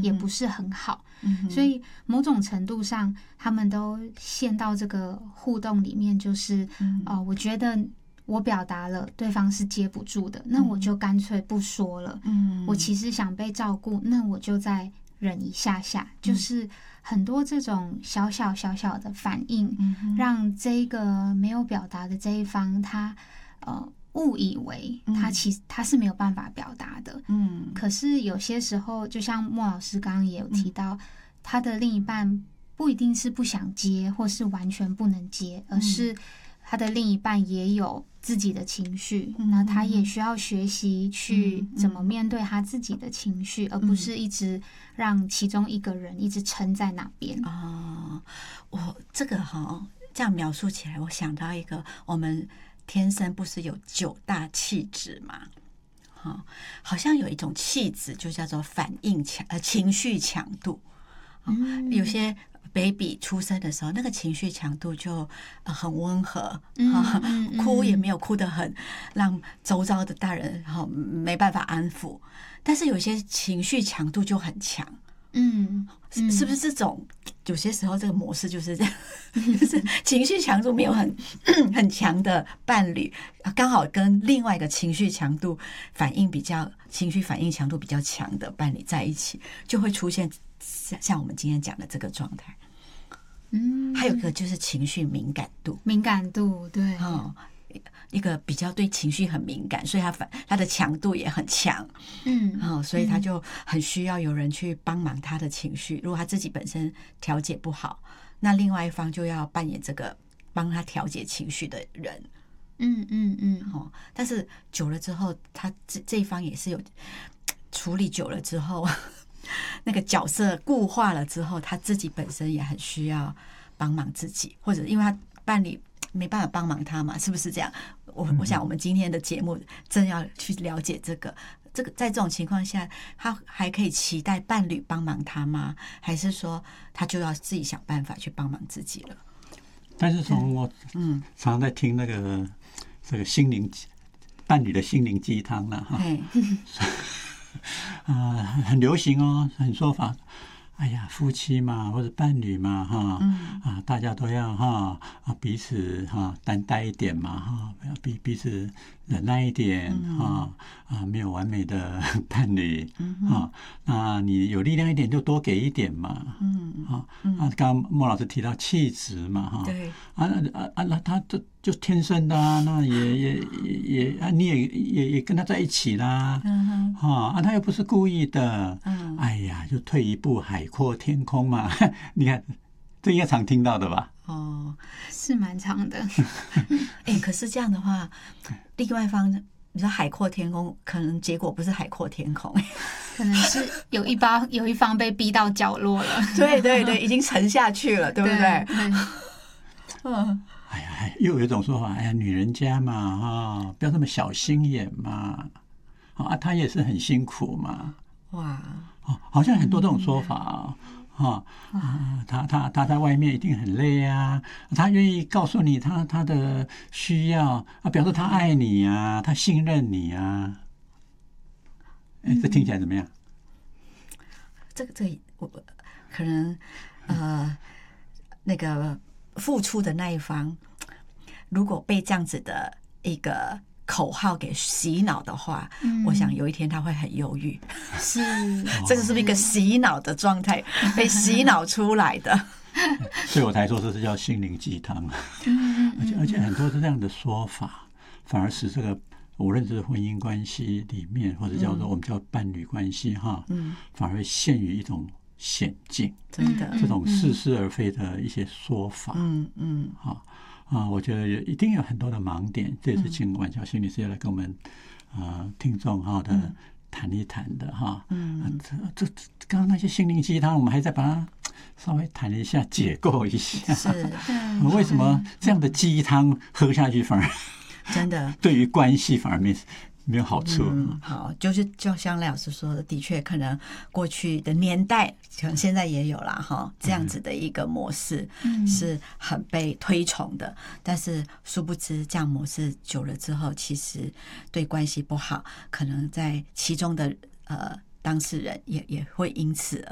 也不是很好，所以某种程度上他们都陷到这个互动里面，就是我觉得我表达了对方是接不住的，那我就干脆不说了。我其实想被照顾，那我就再忍一下下，就是很多这种小小的反应，让这个没有表达的这一方他误以为他是没有办法表达的。可是有些时候就像莫老师刚刚也有提到，他的另一半不一定是不想接或是完全不能接，而是他的另一半也有自己的情绪，那他也需要学习去怎么面对他自己的情绪，而不是一直让其中一个人一直撑在那边。 我这个这样描述起来，我想到一个，我们天生不是有9大气质嘛？好像有一种气质就叫做反应强，情绪强度。有些 baby 出生的时候，那个情绪强度就很温和，哭也没有哭得很让周遭的大人没办法安抚，但是有些情绪强度就很强。是不是这种有些时候这个模式就是这样，就是情绪强度没有很强的伴侣，刚好跟另外一个情绪强度情绪反应强度比较强的伴侣在一起，就会出现像我们今天讲的这个状态。还有一个就是情绪敏感度， 对， 一个比较对情绪很敏感，所以他的强度也很强，所以他就很需要有人去帮忙他的情绪。如果他自己本身调节不好，那另外一方就要扮演这个帮他调节情绪的人。但是久了之后，他这一方也是有处理久了之后，那个角色固化了之后，他自己本身也很需要帮忙自己，或者因为他伴侣没办法帮忙他嘛，是不是这样？我想我们今天的节目正要去了解这个在这种情况下，他还可以期待伴侣帮忙他吗？还是说他就要自己想办法去帮忙自己了？ 但是从我常在听那个这个伴侣的心灵鸡汤了很流行很说法。哎呀，夫妻嘛，或者伴侣嘛，大家都要彼此担待一点嘛，彼此忍耐一点没有完美的伴侣那你有力量一点就多给一点嘛，刚刚莫老师提到气质嘛， 对那他就天生的那你也跟他在一起啦，他又不是故意的，哎呀，就退一步海阔天空嘛，你看这应该常听到的吧？ 是蛮长的。 可是这样的话，另外一方你说海阔天空，可能结果不是海阔天空， 可能是有一方被逼到角落了。 对，已经沉下去了，对不对？ 哎呀，又有一种说法，哎呀，女人家嘛，不要那么小心眼嘛，她也是很辛苦嘛， 哇， 好像很多这种说法他在外面一定很累啊，他愿意告诉你他的需要表示他爱你啊，他信任你啊，这听起来怎么样？ 这我可能那个付出的那一方，如果被这样子的一个口号给洗脑的话，我想有一天他会很忧郁。 是， 这个是不是一个洗脑的状态，被洗脑出来的？ 所以我才说这是叫心灵鸡汤。而且很多这样的说法，反而使这个无论是婚姻关系里面，或者叫做我们叫伴侣关系反而陷于一种险境。 真的， 这种似是而非的一些说法。我觉得一定有很多的盲点，这也是请婉乔心理师要来跟我们听众的谈一谈的这刚刚那些心灵鸡汤，我们还在把它稍微谈一下，解构一下。 是， 为什么这样的鸡汤喝下去反而真的对于关系反而没有好处？ 好，就像赖老师说的，的确可能过去的年代，可能现在也有啦这样子的一个模式是很被推崇的，但是殊不知这样模式久了之后，其实对关系不好，可能在其中的当事人也会因此